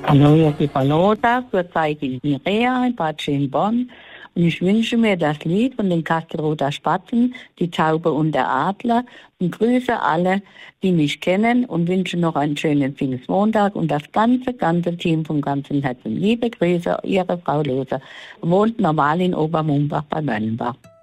Hallo, hier ist die Frau Lothar, zurzeit in Rea in Bad Schönborn. Und ich wünsche mir das Lied von den Kastelruther Spatzen, die Taube und der Adler, und grüße alle, die mich kennen, und wünsche noch einen schönen Pfingstmontag und das ganze Team vom ganzen Herzen. Liebe Grüße, Ihre Frau Lothar, wohnt normal in Obermumbach bei Möllenbach.